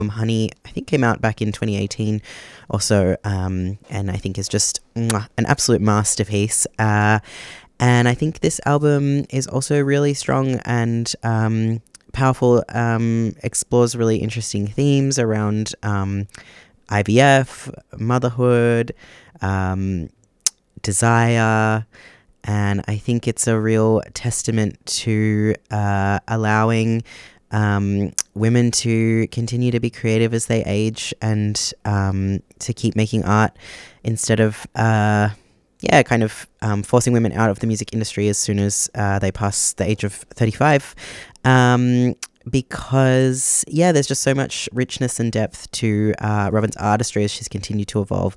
Honey, I think came out back in 2018 or so, and I think is just an absolute masterpiece. And I think this album is also really strong and powerful, explores really interesting themes around IVF, motherhood, desire, and I think it's a real testament to allowing women to continue to be creative as they age and to keep making art instead of forcing women out of the music industry as soon as they pass the age of 35. Because there's just so much richness and depth to Robyn's artistry as she's continued to evolve.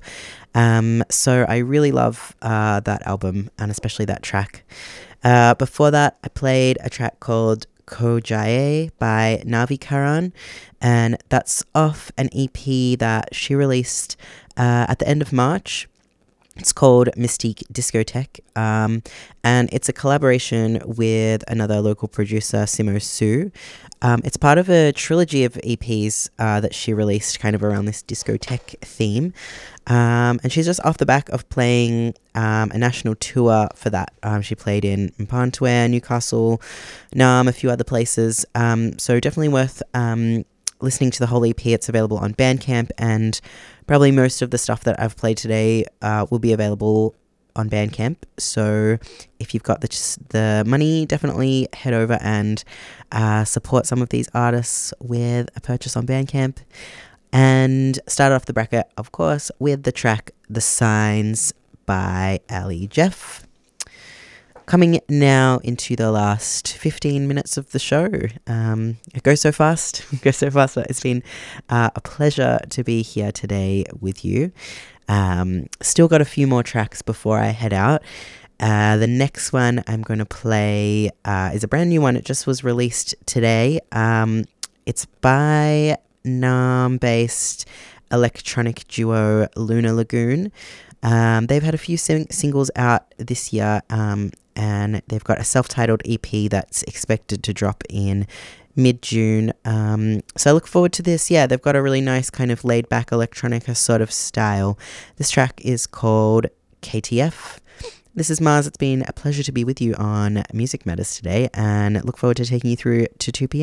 So I really love that album, and especially that track. Before that, I played a track called Ko Jaye by Navi Karan, and that's off an EP that she released at the end of March. It's called Mystique Discotheque, and it's a collaboration with another local producer, Simo Su. It's part of a trilogy of EPs that she released kind of around this discotheque theme. And she's just off the back of playing a national tour for that. She played in Mparntwe, Newcastle, Naarm, a few other places. So definitely worth listening to the whole EP. It's available on Bandcamp, and probably most of the stuff that I've played today will be available on Bandcamp. So if you've got the money, definitely head over and support some of these artists with a purchase on Bandcamp. And start off the bracket, of course, with the track The Signs by Ali Jeff. Coming now into the last 15 minutes of the show. It goes so fast. But it's been a pleasure to be here today with you. Still got a few more tracks before I head out. The next one I'm going to play is a brand new one. It just was released today. It's by Naarm-based electronic duo Lunar Lagoon. They've had a few singles out this year, and they've got a self-titled EP that's expected to drop in mid-June. So I look forward to this. Yeah, they've got a really nice kind of laid-back electronica sort of style. This track is called KTF. This is Mars. It's been a pleasure to be with you on Music Matters today, and look forward to taking you through to 2 p.m.